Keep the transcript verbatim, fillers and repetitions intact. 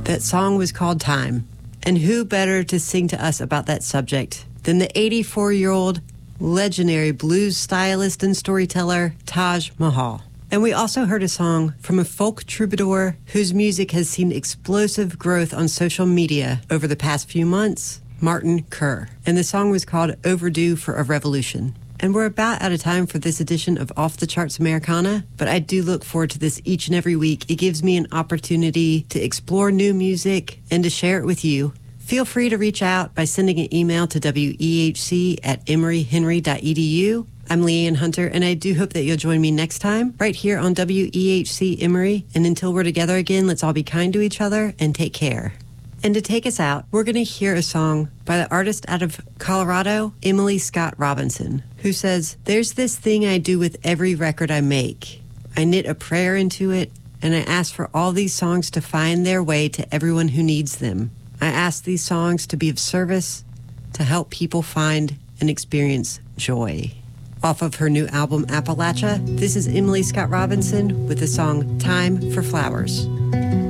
That song was called Time. And who better to sing to us about that subject than the eighty-four-year-old legendary blues stylist and storyteller Taj Mahal. And we also heard a song from a folk troubadour whose music has seen explosive growth on social media over the past few months, Martin Kerr. And the song was called Overdue for a Revolution. And we're about out of time for this edition of Off the Charts Americana, but I do look forward to this each and every week. It gives me an opportunity to explore new music and to share it with you. Feel free to reach out by sending an email to W E H C at emory henry dot e d u. I'm Leanne Hunter, and I do hope that you'll join me next time right here on W E H C Emory. And until we're together again, let's all be kind to each other and take care. And to take us out, we're going to hear a song by the artist out of Colorado, Emily Scott Robinson, who says, "There's this thing I do with every record I make. I knit a prayer into it, and I ask for all these songs to find their way to everyone who needs them. I ask these songs to be of service, to help people find and experience joy." Off of her new album, Appalachia, this is Emily Scott Robinson with the song Time for Flowers.